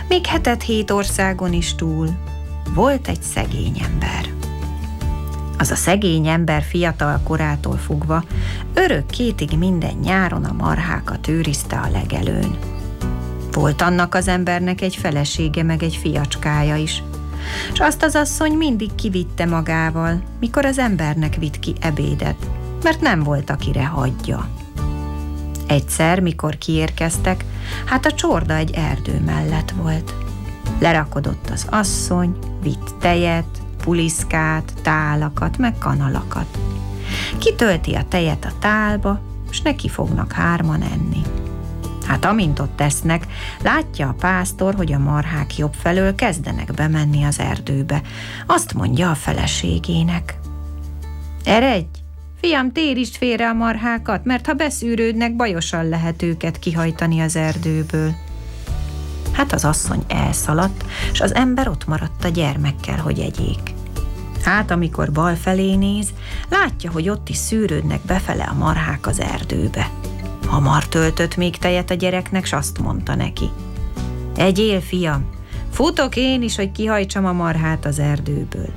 még 7 országon is túl volt egy szegény ember. Az a szegény ember fiatal korától fogva örökkétig minden nyáron a marhákat őrizte a legelőn. Volt annak az embernek egy felesége meg egy fiacskája is, és azt az asszony mindig kivitte magával, mikor az embernek vitt ki ebédet, mert nem volt, akire hagyja. Egyszer, mikor kiérkeztek, hát a csorda egy erdő mellett volt. Lerakodott az asszony, vitt tejet, puliszkát, tálakat, meg kanalakat. Kitölti a tejet a tálba, s neki fognak 3 enni. Hát amint ott esznek, látja a pásztor, hogy a marhák jobb felől kezdenek bemenni az erdőbe. Azt mondja a feleségének: eredj, fiam, térítsd félre a marhákat, mert ha beszűrődnek, bajosan lehet őket kihajtani az erdőből. Hát az asszony elszaladt, s az ember ott maradt a gyermekkel, hogy egyék. Hát amikor bal felé néz, látja, hogy ott is szűrődnek befele a marhák az erdőbe. Hamar töltött még tejet a gyereknek, s azt mondta neki: egyél, fiam, futok én is, hogy kihajtsam a marhát az erdőből.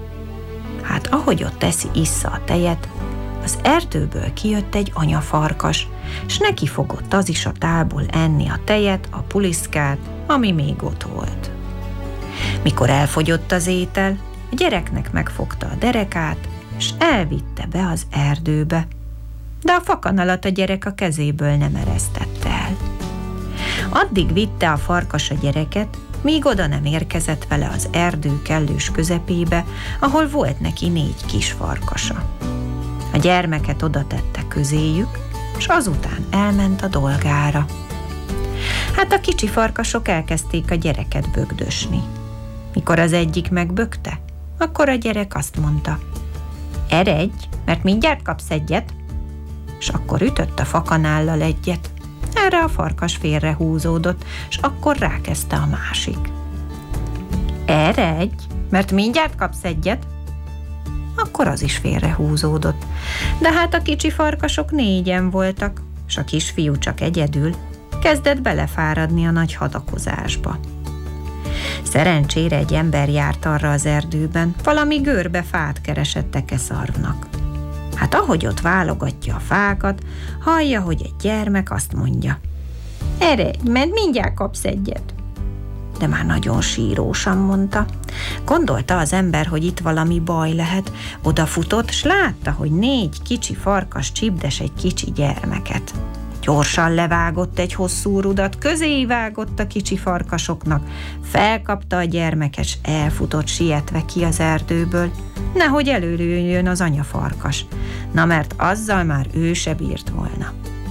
Hát ahogy ott issza a tejet, az erdőből kijött egy anyafarkas, s neki fogott az is a tálból enni a tejet, a puliszkát, ami még ott volt. Mikor elfogyott az étel, a gyereknek megfogta a derekát, s elvitte be az erdőbe, de a fakanalat a gyerek a kezéből nem eresztette el. Addig vitte a farkas a gyereket, míg oda nem érkezett vele az erdő kellős közepébe, ahol volt neki 4 kis farkasa. A gyermeket oda tette közéjük, s azután elment a dolgára. Hát a kicsi farkasok elkezdték a gyereket bögdösni. Mikor az egyik megbökte, akkor a gyerek azt mondta: eredj, mert mindjárt kapsz egyet. S akkor ütött a fakanállal egyet. Erre a farkas félrehúzódott, s akkor rákezdte a másik. Eredj, mert mindjárt kapsz egyet. Akkor az is félrehúzódott. De hát a kicsi farkasok 4 voltak, s a kisfiú csak egyedül. Kezdett belefáradni a nagy hadakozásba. Szerencsére egy ember járt arra az erdőben, valami görbe fát keresett tekeszarvnak. Hát ahogy ott válogatja a fákat, hallja, hogy egy gyermek azt mondja: eredj, mert mindjárt kapsz egyet. De már nagyon sírósan mondta. Gondolta az ember, hogy itt valami baj lehet, odafutott, s látta, hogy 4 kicsi farkas csipdes egy kicsi gyermeket. Gyorsan levágott egy hosszú rudat, közé vágott a kicsi farkasoknak, felkapta a gyermeket, s elfutott sietve ki az erdőből, nehogy előjöjjön az anyafarkas, na mert azzal már ő se bírt volna.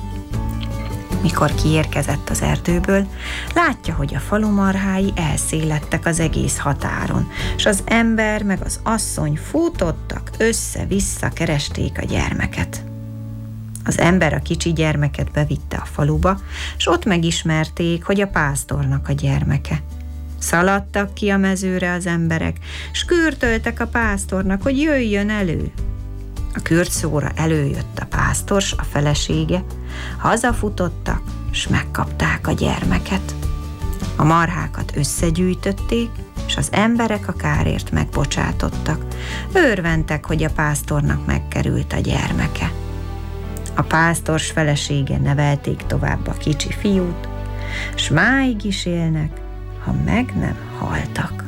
Mikor kiérkezett az erdőből, látja, hogy a falu marhái elszélettek az egész határon, s az ember meg az asszony futottak, össze-vissza keresték a gyermeket. Az ember a kicsi gyermeket bevitte a faluba, s ott megismerték, hogy a pásztornak a gyermeke. Szaladtak ki a mezőre az emberek, s kürtöltek a pásztornak, hogy jöjjön elő. A kürtszóra előjött a pásztor s a felesége, hazafutottak, s megkapták a gyermeket. A marhákat összegyűjtötték, s az emberek a kárért megbocsátottak. Örventek, hogy a pásztornak megkerült a gyermeke. A pásztors felesége nevelték tovább a kicsi fiút, s máig is élnek, ha meg nem haltak.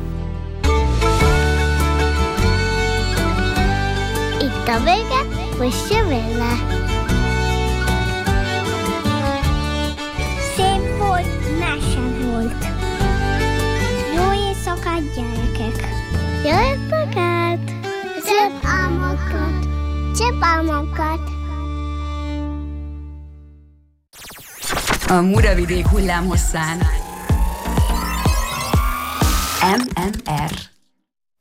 Itt a vége, most jön vele. Szép volt, mese volt. Jó éjszakát, gyerekek! Jó éjszakát! Szép álmokat! Szép álmokat! A Muravidék hullámhosszán. MMR